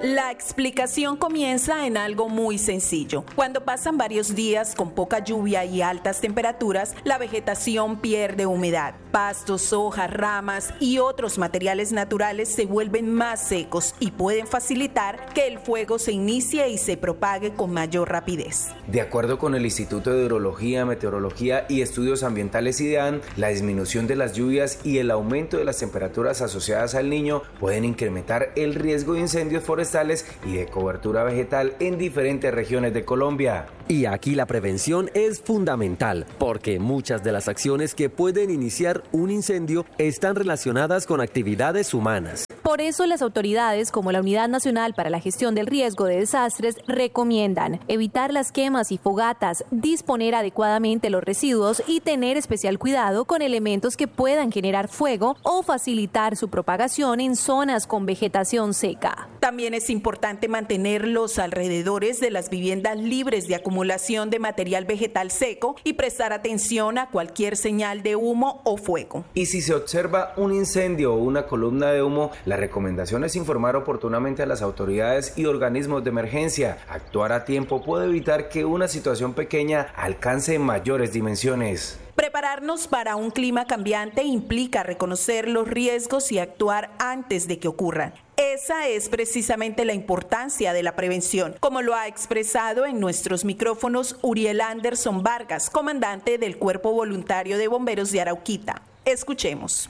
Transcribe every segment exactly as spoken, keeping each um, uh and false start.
La explicación comienza en algo muy sencillo. Cuando pasan varios días con poca lluvia y altas temperaturas, la vegetación pierde humedad. Pastos, hojas, ramas y otros materiales naturales se vuelven más secos y pueden facilitar que el fuego se inicie y se propague con mayor rapidez. De acuerdo con el Instituto de Hidrología, Meteorología y Estudios Ambientales IDEAN, la disminución de las lluvias y el aumento de las temperaturas asociadas al Niño pueden incrementar el riesgo de incendios forestales y de cobertura vegetal en diferentes regiones de Colombia. Y aquí la prevención es fundamental, porque muchas de las acciones que pueden iniciar un incendio están relacionadas con actividades humanas. Por eso las autoridades, como la Unidad Nacional para la Gestión del Riesgo de Desastres, recomiendan evitar las quemas y fogatas, disponer adecuadamente los residuos y tener especial cuidado con elementos que puedan generar fuego o facilitar su propagación en zonas con vegetación seca. También es importante mantener los alrededores de las viviendas libres de acumulación de material vegetal seco y prestar atención a cualquier señal de humo o fuego. Y si se observa un incendio o una columna de humo, la recomendación es informar oportunamente a las autoridades y organismos de emergencia. Actuar a tiempo puede evitar que una situación pequeña alcance mayores dimensiones. Prepararnos para un clima cambiante implica reconocer los riesgos y actuar antes de que ocurran. Esa es precisamente la importancia de la prevención, como lo ha expresado en nuestros micrófonos Uriel Anderson Vargas, comandante del Cuerpo Voluntario de Bomberos de Arauquita. Escuchemos.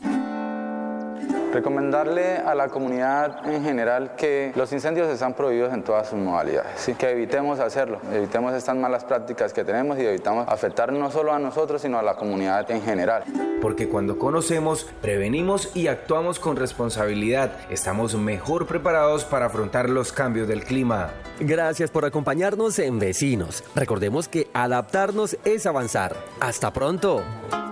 Recomendarle a la comunidad en general que los incendios están prohibidos en todas sus modalidades, ¿sí? Que evitemos hacerlo, evitemos estas malas prácticas que tenemos y evitamos afectar no solo a nosotros, sino a la comunidad en general. Porque cuando conocemos, prevenimos y actuamos con responsabilidad, estamos mejor preparados para afrontar los cambios del clima. Gracias por acompañarnos en Vecinos. Recordemos que adaptarnos es avanzar. ¡Hasta pronto!